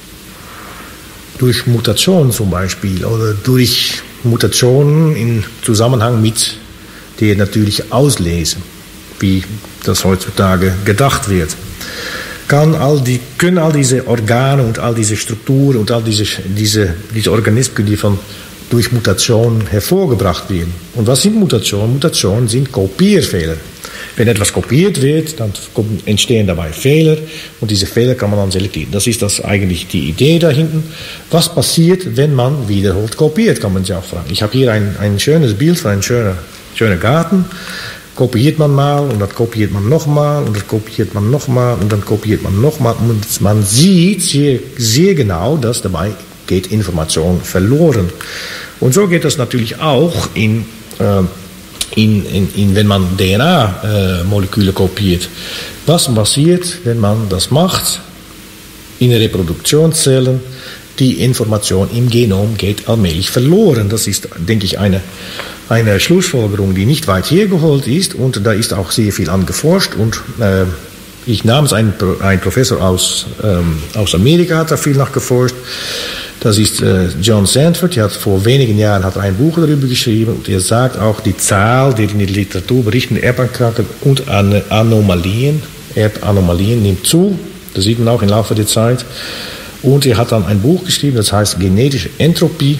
Durch Mutationen zum Beispiel oder durch Mutationen im Zusammenhang mit der natürlichen Auslese, wie das heutzutage gedacht wird. Kann all die, können all diese Organe und all diese Strukturen und all diese, diese, diese Organismen, die von, durch Mutationen hervorgebracht werden. Und was sind Mutationen? Mutationen sind Kopierfehler. Wenn etwas kopiert wird, dann entstehen dabei Fehler und diese Fehler kann man dann selektieren. Das ist das eigentlich die Idee dahinten. Was passiert, wenn man wiederholt kopiert, kann man sich auch fragen. Ich habe hier ein, ein schönes Bild von einem schönen, schönen Garten. Kopiert man mal und dann kopiert man nochmal und dann kopiert man nochmal und dann kopiert man nochmal. Und man sieht sehr, sehr genau, dass dabei geht Information verloren. Und so geht das natürlich auch in äh, In, in, in, wenn man D N A-Moleküle äh, kopiert. Was passiert, wenn man das macht? In Reproduktionszellen, die Information im Genom geht allmählich verloren. Das ist, denke ich, eine, eine Schlussfolgerung, die nicht weit hergeholt ist. Und da ist auch sehr viel angeforscht. Und äh, ich namens ein, ein Professor aus, ähm, aus Amerika hat da viel nachgeforscht. Das ist äh, John Sanford, der hat vor wenigen Jahren hat ein Buch darüber geschrieben und er sagt auch, die Zahl der in der Literatur berichtenden Erbankrankheiten und An- Anomalien, Erbanomalien nimmt zu, das sieht man auch im Laufe der Zeit. Und er hat dann ein Buch geschrieben, das heißt Genetische Entropie.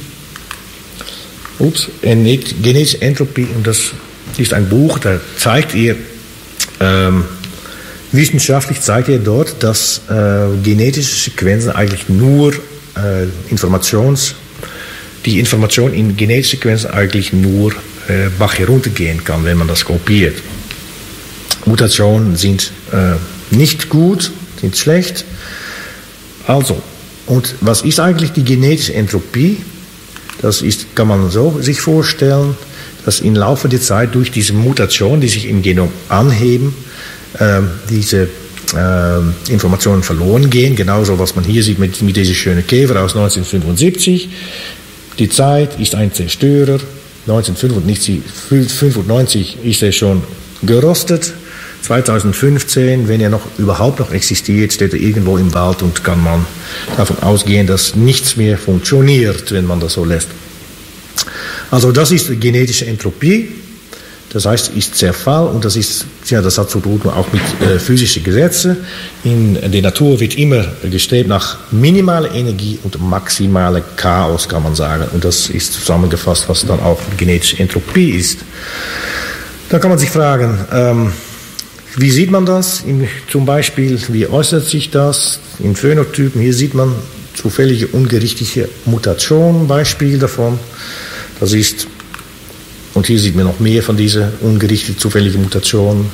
Ups, Genetische Entropie, und das ist ein Buch, da zeigt er, ähm, wissenschaftlich zeigt er dort, dass äh, genetische Sequenzen eigentlich nur Äh, Informations, die Information in genetischen Sequenzen eigentlich nur äh, Bach heruntergehen kann, wenn man das kopiert. Mutationen sind äh, nicht gut, sind schlecht. Also, und was ist eigentlich die genetische Entropie? Das ist, kann man so sich vorstellen, dass im Laufe der Zeit durch diese Mutationen, die sich im Genom anheben, äh, diese äh, Informationen verloren gehen. Genauso, was man hier sieht mit, mit diesem schönen Käfer aus neunzehnhundertfünfundsiebzig. Die Zeit ist ein Zerstörer. neunzehnhundertfünfundneunzig ist er schon gerostet. zweitausendfünfzehn, wenn er noch überhaupt noch existiert, steht er irgendwo im Wald und kann man davon ausgehen, dass nichts mehr funktioniert, wenn man das so lässt. Also das ist genetische Entropie, das heißt, ist Zerfall und das ist, ja, das hat zu tun auch mit äh, physischen Gesetzen. In der Natur wird immer gestrebt nach minimaler Energie und maximalem Chaos, kann man sagen. Und das ist zusammengefasst, was dann auch genetische Entropie ist. Da kann man sich fragen, ähm, wie sieht man das? In, zum Beispiel, wie äußert sich das in Phänotypen? Hier sieht man zufällige ungerichtliche Mutation, Beispiel davon. Das ist, und hier sieht man noch mehr von diesen ungerichteten zufälligen Mutationen.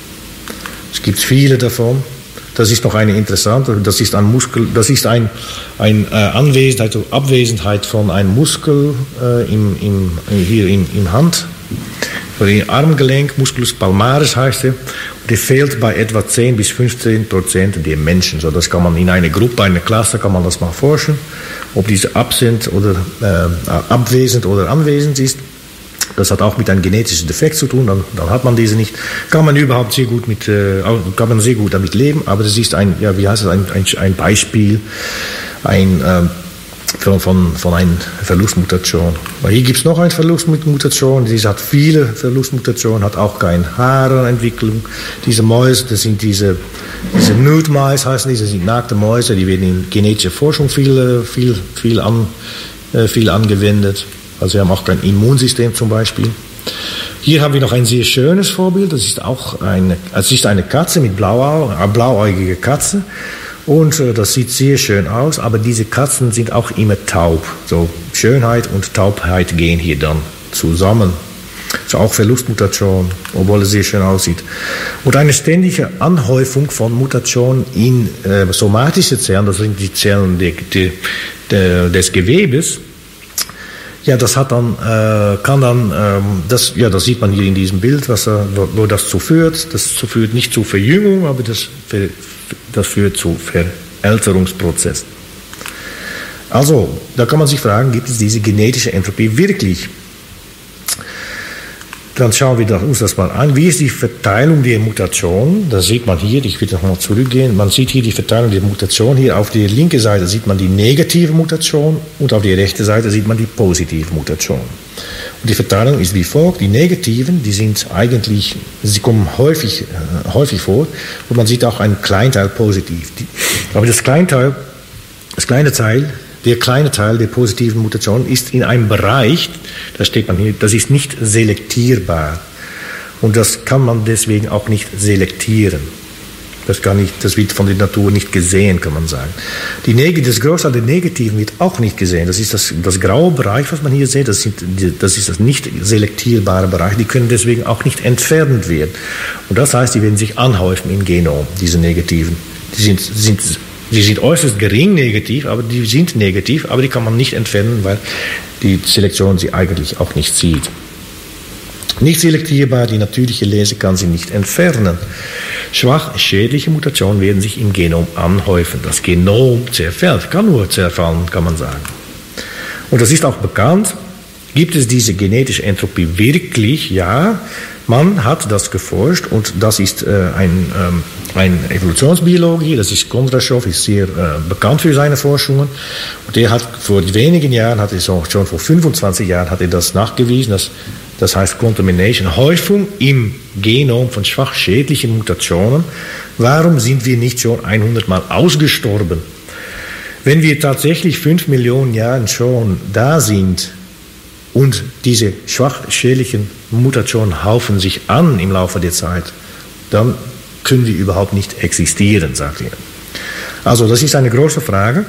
Es gibt viele davon. Das ist noch eine interessante, das ist ein Muskel, das ist ein, ein äh, Anwesenheit oder Abwesenheit von einem Muskel äh, im, im, hier im, im Hand, oder im Armgelenk, Musculus palmaris heißt er. Und der fehlt bei etwa zehn bis fünfzehn Prozent der Menschen. So, das kann man in einer Gruppe, einer Klasse, kann man das mal forschen, ob diese absent oder äh, abwesend oder anwesend ist. Das hat auch mit einem genetischen Defekt zu tun, dann, dann hat man diese nicht. Kann man überhaupt sehr gut mit, äh, kann man sehr gut damit leben, aber das ist ein, ja, wie heißt es, ein, ein, ein Beispiel, ein, äh, von, von, von einer Verlustmutation. Weil hier gibt es noch eine Verlustmutation, diese hat viele Verlustmutationen, hat auch keine Haarenentwicklung. Diese Mäuse, das sind diese, diese Nude Mice heißen die, das sind nackte Mäuse, die werden in genetischer Forschung viel, viel, viel, an, äh, viel angewendet. Also wir haben auch kein Immunsystem zum Beispiel. Hier haben wir noch ein sehr schönes Vorbild. Das ist auch eine, also es ist eine Katze mit blauäugige, eine blauäugige Katze. Und äh, das sieht sehr schön aus. Aber diese Katzen sind auch immer taub. So Schönheit und Taubheit gehen hier dann zusammen. Das ist auch Verlustmutation, obwohl es sehr schön aussieht. Und eine ständige Anhäufung von Mutationen in äh, somatische Zellen, das sind die Zellen de, de, de, des Gewebes. Ja, das hat dann, äh, kann dann, ähm, das, ja, das sieht man hier in diesem Bild, was, äh, wo, wo das zu führt. Das zu führt nicht zu Verjüngung, aber das, das führt zu Verälterungsprozess. Also, da kann man sich fragen, gibt es diese genetische Entropie wirklich? Dann schauen wir uns das mal an. Wie ist die Verteilung der Mutation? Das sieht man hier, ich will nochmal zurückgehen. Man sieht hier die Verteilung der Mutation. Hier auf der linken Seite sieht man die negative Mutation und auf der rechten Seite sieht man die positive Mutation. Und die Verteilung ist wie folgt. Die negativen, die sind eigentlich, sie kommen häufig, äh, häufig vor und man sieht auch einen Kleinteil positiv. Die, aber das Kleinteil, das kleine Teil, der kleine Teil der positiven Mutation ist in einem Bereich, da steht man hier, das ist nicht selektierbar. Und das kann man deswegen auch nicht selektieren. Das, kann nicht, das wird von der Natur nicht gesehen, kann man sagen. Die Neg- das Großteil der Negativen wird auch nicht gesehen. Das ist das, das graue Bereich, was man hier sieht, das, sind, das ist das nicht selektierbare Bereich. Die können deswegen auch nicht entfernt werden. Und das heißt, die werden sich anhäufen im Genom, diese Negativen. Die sind, sind Die sind äußerst gering negativ, aber die sind negativ, aber die kann man nicht entfernen, weil die Selektion sie eigentlich auch nicht sieht. Nicht selektierbar, die natürliche Lese kann sie nicht entfernen. Schwach schädliche Mutationen werden sich im Genom anhäufen. Das Genom zerfällt, kann nur zerfallen, kann man sagen. Und das ist auch bekannt. Gibt es diese genetische Entropie wirklich? Ja, man hat das geforscht und das ist äh, ein, ähm, ein Evolutionsbiologe, das ist Kondraschow, ist sehr äh, bekannt für seine Forschungen. Und der hat vor wenigen Jahren, hat er so, schon vor fünfundzwanzig Jahren, hat er das nachgewiesen, dass, das heißt Contamination, Häufung im Genom von schwach schädlichen Mutationen. Warum sind wir nicht schon hundert Mal ausgestorben? Wenn wir tatsächlich fünf Millionen Jahre schon da sind, und diese schwach schädlichen Mutationen haufen sich an im Laufe der Zeit, dann können wir überhaupt nicht existieren, sagt er. Also das ist eine große Frage.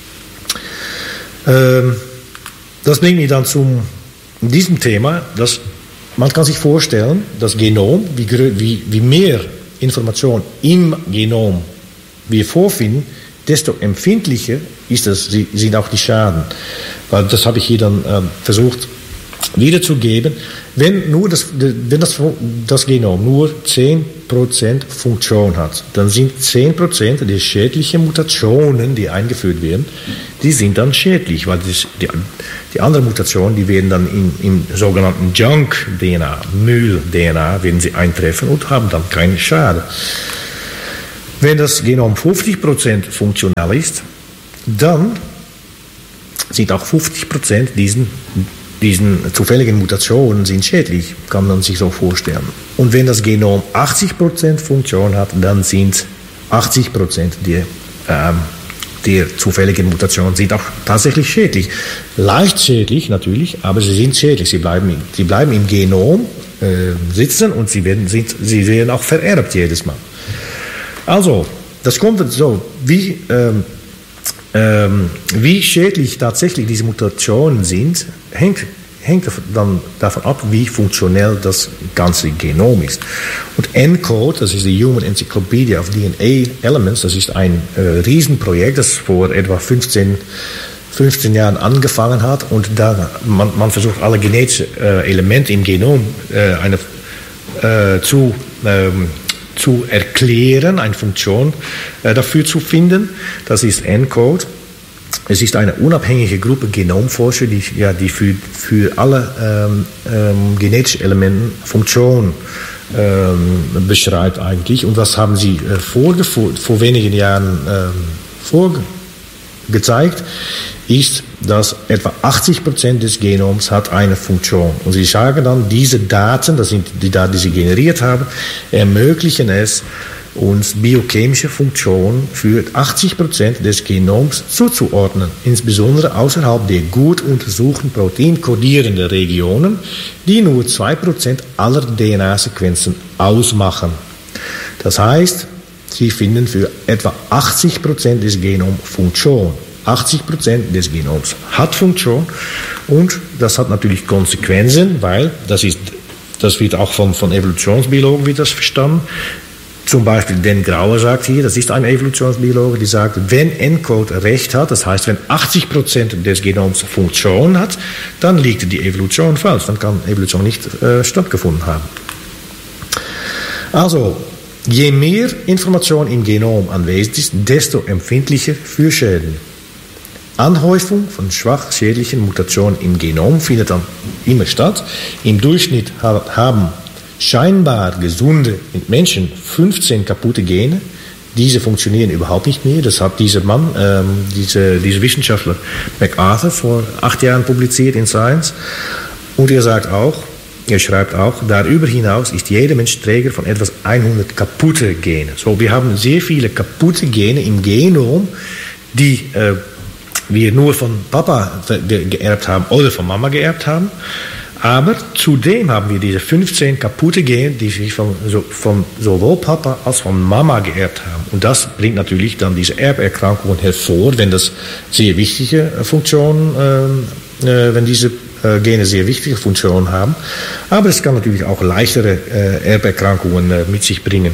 Ähm, das bringt mich dann zu diesem Thema, dass man kann sich vorstellen, das Genom, wie, wie, wie mehr Information im Genom wir vorfinden, desto empfindlicher ist das, sind auch die Schaden. Weil das habe ich hier dann ähm, versucht wiederzugeben, wenn nur das, wenn das, das Genom nur zehn Prozent Funktion hat, dann sind zehn Prozent der schädlichen Mutationen, die eingeführt werden, die sind dann schädlich, weil das, die, die anderen Mutationen, die werden dann in, im sogenannten Junk-D N A, Müll-D N A, werden sie eintreffen und haben dann keinen Schaden. Wenn das Genom fünfzig Prozent funktional ist, dann sind auch fünfzig Prozent diesen diesen zufälligen Mutationen sind schädlich, kann man sich so vorstellen. Und wenn das Genom achtzig Prozent Funktion hat, dann sind achtzig Prozent der, ähm, der zufälligen Mutationen sind auch tatsächlich schädlich. Leicht schädlich natürlich, aber sie sind schädlich. Sie bleiben, sie bleiben im Genom äh, sitzen und sie werden, sind, sie werden auch vererbt jedes Mal. Also, das kommt so, wie, ähm, ähm, wie schädlich tatsächlich diese Mutationen sind, hängt, hängt dann davon ab, wie funktionell das ganze Genom ist. Und ENCODE, das ist die Human Encyclopedia of D N A Elements, das ist ein äh, Riesenprojekt, das vor etwa fünfzehn, fünfzehn Jahren angefangen hat. Und da man, man versucht, alle genetischen äh, Elemente im Genom äh, eine, äh, zu ähm, zu erklären, eine Funktion äh, dafür zu finden. Das ist ENCODE. Es ist eine unabhängige Gruppe Genomforscher, die, ja, die für, für alle ähm, ähm, genetischen Elemente Funktion ähm, beschreibt eigentlich. Und was haben sie äh, vor, vor, vor wenigen Jahren ähm, vorgezeigt, ist, dass etwa achtzig Prozent des Genoms hat eine Funktion. Und sie sagen dann, diese Daten, das sind die Daten, die sie generiert haben, ermöglichen es, uns biochemische Funktionen für achtzig Prozent des Genoms zuzuordnen, insbesondere außerhalb der gut untersuchten proteinkodierenden Regionen, die nur zwei Prozent aller D N A-Sequenzen ausmachen. Das heißt, sie finden für etwa achtzig Prozent des Genoms Funktion. achtzig Prozent des Genoms hat Funktion und das hat natürlich Konsequenzen, weil das ist, das wird auch von, von Evolutionsbiologen wird das verstanden. Zum Beispiel Dan Grauer sagt hier, das ist ein Evolutionsbiologe, die sagt, wenn ENCODE recht hat, das heißt, wenn achtzig Prozent des Genoms Funktion hat, dann liegt die Evolution falsch, dann kann Evolution nicht äh, stattgefunden haben. Also, je mehr Information im Genom anwesend ist, desto empfindlicher für Schäden. Anhäufung von schwach schädlichen Mutationen im Genom findet dann immer statt. Im Durchschnitt haben scheinbar gesunde Menschen fünfzehn kaputte Gene. Diese funktionieren überhaupt nicht mehr. Das hat dieser Mann, ähm, diese, dieser Wissenschaftler MacArthur vor acht Jahren publiziert in Science. Und er sagt auch, er schreibt auch, darüber hinaus ist jeder Mensch Träger von etwas hundert kaputte Gene. So, wir haben sehr viele kaputte Gene im Genom, die äh, wir nur von Papa geerbt haben oder von Mama geerbt haben. Aber zudem haben wir diese fünfzehn kaputte Gene, die sich von, so, von sowohl Papa als von Mama geerbt haben. Und das bringt natürlich dann diese Erberkrankungen hervor, wenn das sehr wichtige Funktionen, äh, äh, wenn diese äh, Gene sehr wichtige Funktionen haben. Aber es kann natürlich auch leichtere äh, Erberkrankungen äh, mit sich bringen.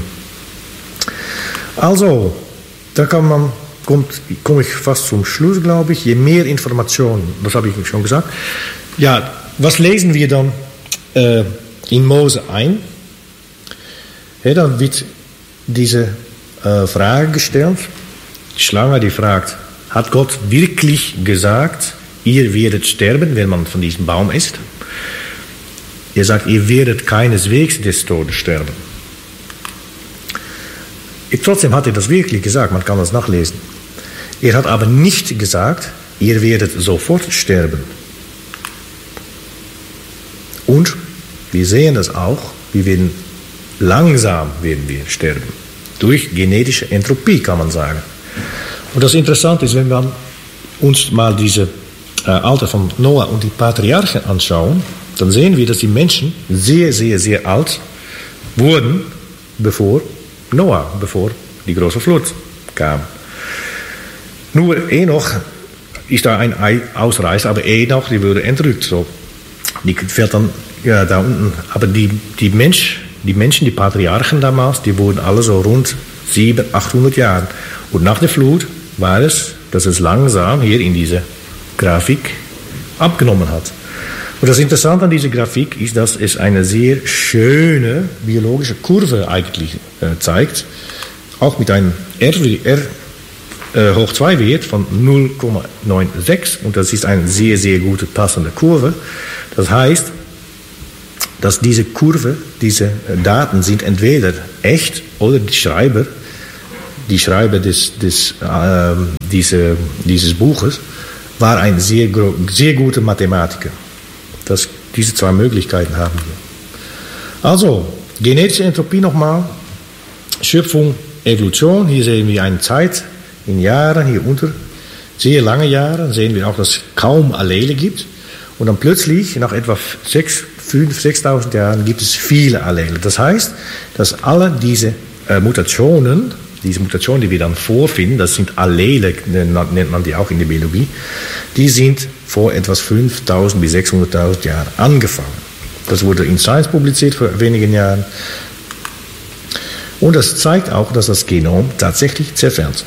Also, da kann man komme ich fast zum Schluss, glaube ich. Je mehr Informationen, das habe ich schon gesagt. Ja, was lesen wir dann äh, in Mose ein? Ja, dann wird diese äh, Frage gestellt. Die Schlange, die fragt, hat Gott wirklich gesagt, ihr werdet sterben, wenn man von diesem Baum isst? Er sagt, ihr werdet keineswegs des Todes sterben. Trotzdem hat er das wirklich gesagt, man kann das nachlesen. Er hat aber nicht gesagt, ihr werdet sofort sterben. Und wir sehen das auch, wir werden langsam werden wir sterben. Durch genetische Entropie, kann man sagen. Und das Interessante ist, wenn wir uns mal diese äh, Alter von Noah und die Patriarchen anschauen, dann sehen wir, dass die Menschen sehr, sehr, sehr alt wurden, bevor Noah, bevor die große Flut kam. Nur Enoch ist da ein Ausreißer, aber Enoch, die wurde entrückt. So. Die fällt dann ja, da unten. Aber die, die, Mensch, die Menschen, die Patriarchen damals, die wurden alle so rund siebenhundert, achthundert Jahre. Und nach der Flut war es, dass es langsam hier in dieser Grafik abgenommen hat. Und das Interessante an dieser Grafik ist, dass es eine sehr schöne biologische Kurve eigentlich äh, zeigt, auch mit einem R, R äh, hoch zwei Wert von null Komma sechsundneunzig, und das ist eine sehr, sehr gute passende Kurve. Das heißt, dass diese Kurve, diese Daten sind entweder echt oder die Schreiber, die Schreiber des, des, äh, diese, dieses Buches war ein sehr, sehr guter Mathematiker. Das, diese zwei Möglichkeiten haben wir. Also, genetische Entropie nochmal, Schöpfung, Evolution, hier sehen wir eine Zeit in Jahren, hier unter sehr lange Jahre, sehen wir auch, dass es kaum Allele gibt. Und dann plötzlich, nach etwa sechs, fünf, sechstausend Jahren, gibt es viele Allele. Das heißt, dass alle diese äh, Mutationen, diese Mutationen, die wir dann vorfinden, das sind Allele, nennt man die auch in der Biologie, die sind vor etwas fünftausend bis sechshunderttausend Jahren angefangen. Das wurde in Science publiziert vor wenigen Jahren. Und das zeigt auch, dass das Genom tatsächlich zerfällt.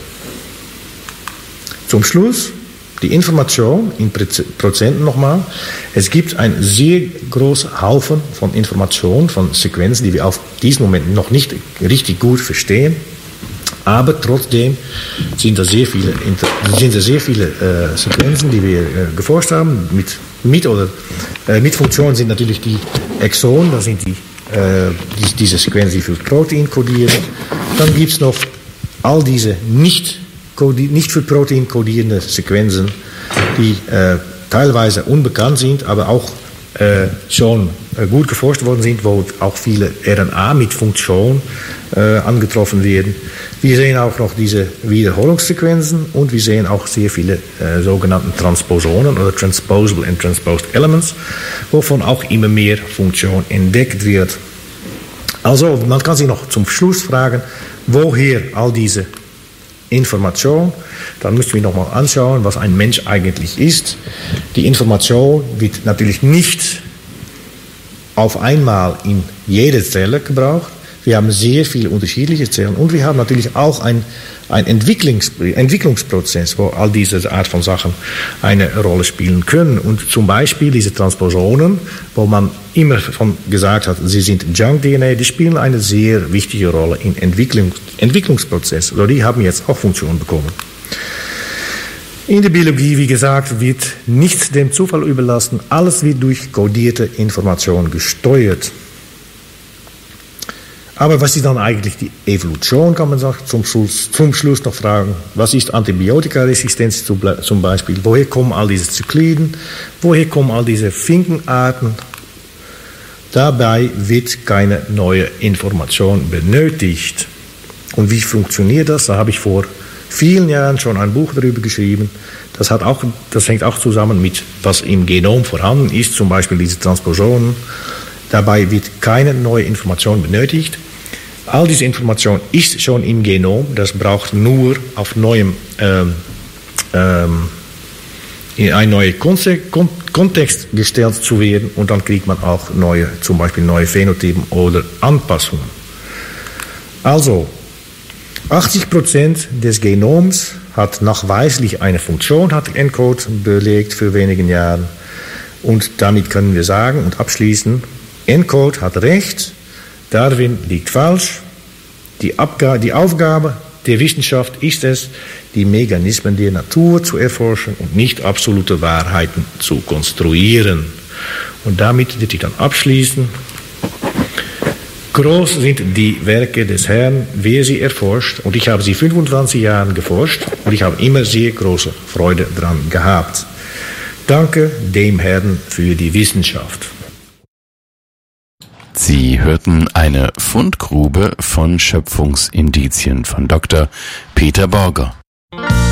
Zum Schluss die Information in Prozenten nochmal. Es gibt einen sehr großen Haufen von Informationen, von Sequenzen, die wir auf diesen Moment noch nicht richtig gut verstehen. Aber trotzdem sind da sehr viele, sind da sehr viele äh, Sequenzen, die wir äh, geforscht haben. Mit, mit, oder, äh, mit Funktionen sind natürlich die Exonen, das sind die, äh, die, diese Sequenzen, die für Protein kodieren. Dann gibt es noch all diese nicht, nicht für Protein kodierende Sequenzen, die äh, teilweise unbekannt sind, aber auch äh, schon äh, gut geforscht worden sind, wo auch viele R N A mit Funktion äh, angetroffen werden. Wir sehen auch noch diese Wiederholungssequenzen und wir sehen auch sehr viele äh, sogenannte Transposonen oder Transposable and Transposed Elements, wovon auch immer mehr Funktion entdeckt wird. Also man kann sich noch zum Schluss fragen, woher all diese Information, dann müssen wir nochmal anschauen, was ein Mensch eigentlich ist. Die Information wird natürlich nicht auf einmal in jede Zelle gebraucht. Wir haben sehr viele unterschiedliche Zellen und wir haben natürlich auch einen ein Entwicklungs Entwicklungsprozess, wo all diese Art von Sachen eine Rolle spielen können. Und zum Beispiel diese Transposonen, wo man immer von gesagt hat, sie sind Junk-D N A, die spielen eine sehr wichtige Rolle im Entwicklungs Entwicklungsprozess. Also die haben jetzt auch Funktion bekommen. In der Biologie, wie gesagt, wird nichts dem Zufall überlassen. Alles wird durch kodierte Informationen gesteuert. Aber was ist dann eigentlich die Evolution, kann man sagen, zum Schluss, zum Schluss noch fragen. Was ist Antibiotikaresistenz zum Beispiel? Woher kommen all diese Zykliden? Woher kommen all diese Finkenarten? Dabei wird keine neue Information benötigt. Und wie funktioniert das? Da habe ich vor vielen Jahren schon ein Buch darüber geschrieben. Das, hat auch, das hängt auch zusammen mit, was im Genom vorhanden ist, zum Beispiel diese Transposonen. Dabei wird keine neue Information benötigt. All diese Information ist schon im Genom, das braucht nur auf neuem, ähm, ähm, in einen neuen Kontext gestellt zu werden und dann kriegt man auch neue, zum Beispiel neue Phänotypen oder Anpassungen. Also, achtzig Prozent des Genoms hat nachweislich eine Funktion, hat ENCODE belegt für wenigen Jahren. Und damit können wir sagen und abschließen, ENCODE hat recht, Darwin liegt falsch. Die, Abga- die Aufgabe der Wissenschaft ist es, die Mechanismen der Natur zu erforschen und nicht absolute Wahrheiten zu konstruieren. Und damit wird ich dann abschließen. Groß sind die Werke des Herrn, wer sie erforscht. Und ich habe sie fünfundzwanzig Jahre geforscht und ich habe immer sehr große Freude daran gehabt. Danke dem Herrn für die Wissenschaft. Sie hörten eine Fundgrube von Schöpfungsindizien von Doktor Peter Borger.